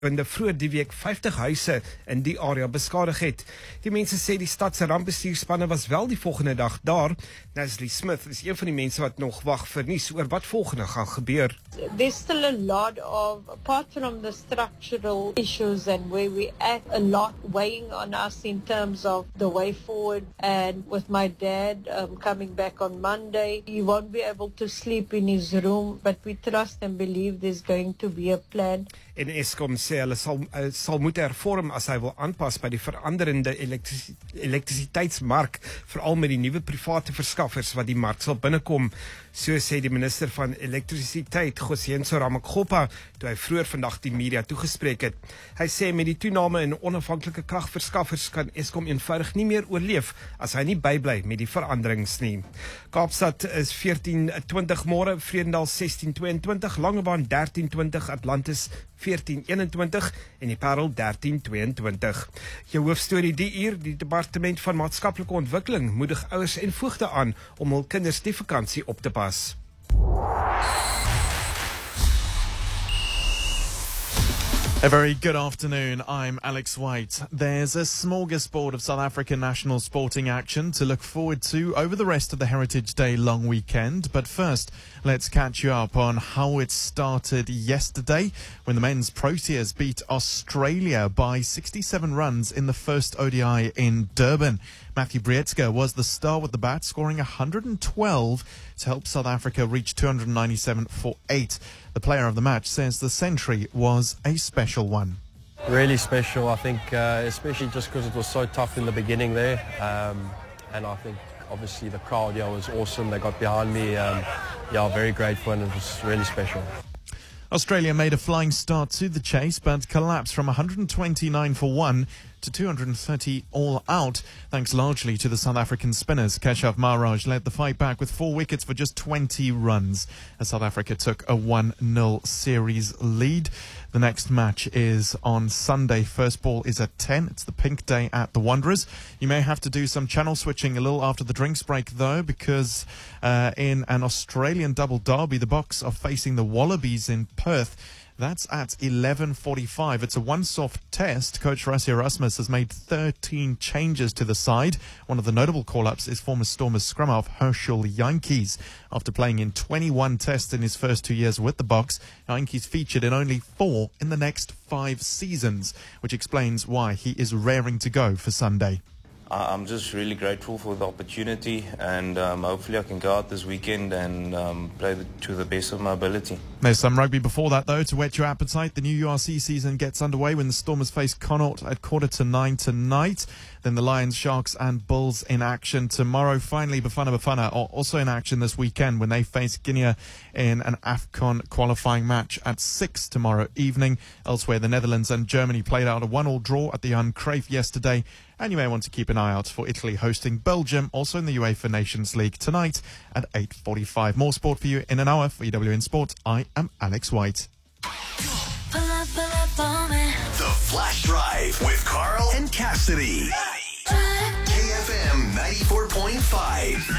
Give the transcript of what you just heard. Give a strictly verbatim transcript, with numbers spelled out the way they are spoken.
winde vroeër die week vyftig huise in die area beskadig het. Die mense sê die stad se rampbestuurspanne was wel die volgende dag daar. Nasli Smith is een van die mense wat nog wag vir nuus oor wat volgende gaan gebeur. There's still a lot of, apart from the structural issues and where we at, a lot weighing on us in terms of the way forward. And with my dad um, coming back on Monday, he won't be able to sleep in his room, but we trust and believe there's going to be a plan. En Eskom sê hulle sal, uh, sal moet hervorm as hy wil aanpas by die veranderende elektris elektrisiteitsmark, veral met die nuwe private verskaffers wat die mark sal binnekom. So sê die minister van elektrisiteit, Gosienso Ramakgopa, toe hy vroeër vandag die media toegespreek het. Hy sê met die toename in onafhanklike kragverskaffers kan Eskom eenvoudig nie meer oorleef as hy nie bybly met die veranderings nie. Kaapstad is veertien twintig môre, Vredendal sestien tweeëntwintig, Langebaan dertien twintig, Atlantis veertien eenentwintig en die Parel dertien tweeëntwintig. Jou hoofstorie die uur, die Departement van Maatskaplike Ontwikkeling moedig ouers en voogde aan om hul kinders die vakansie op te pas. A very good afternoon, I'm Alex White. There's a smorgasbord of South African national sporting action to look forward to over the rest of the Heritage Day long weekend. But first, let's catch you up on how it started yesterday when the men's Proteas beat Australia by sixty-seven runs in the first O D I in Durban. Matthew Brietzke was the star with the bat, scoring one hundred twelve to help South Africa reach two hundred ninety-seven for eight. The player of the match says the century was a special one. Really special, I think, uh, especially just because it was so tough in the beginning there. Um, and I think, obviously, the crowd yeah, was awesome. They got behind me. Um, yeah, very grateful, and it was really special. Australia made a flying start to the chase, but collapsed from one hundred twenty-nine for one to two hundred thirty all out, thanks largely to the South African spinners. Keshav Maharaj led the fight back with four wickets for just twenty runs, as South Africa took a one nil series lead. The next match is on Sunday. First ball is at ten. It's the pink day at the Wanderers. You may have to do some channel switching a little after the drinks break, though, because uh, in an Australian double derby, the Boks are facing the Wallabies in Perth. That's at eleven forty-five. It's a one-off test. Coach Rassie Erasmus has made thirteen changes to the side. One of the notable call-ups is former Stormers scrum half Herschel Jantjies. After playing in twenty-one tests in his first two years with the Boks, Jantjies featured in only four in the next five seasons, which explains why he is raring to go for Sunday. I'm just really grateful for the opportunity, and um, hopefully I can go out this weekend and um, play the, to the best of my ability. There's some rugby before that, though, to whet your appetite. The new U R C season gets underway when the Stormers face Connaught at quarter to nine tonight. Then the Lions, Sharks and Bulls in action tomorrow. Finally, Bafana Bafana are also in action this weekend when they face Guinea in an AFCON qualifying match at six tomorrow evening. Elsewhere, the Netherlands and Germany played out a one all draw at the Johan Cruyff yesterday. And you may want to keep an eye out for Italy hosting Belgium, also in the UEFA Nations League tonight at eight forty-five. More sport for you in an hour. For E W N Sport, I am Alex White. Pull up, pull up on me. The Flash Drive with Carl and Cassidy. K F M ninety-four point five.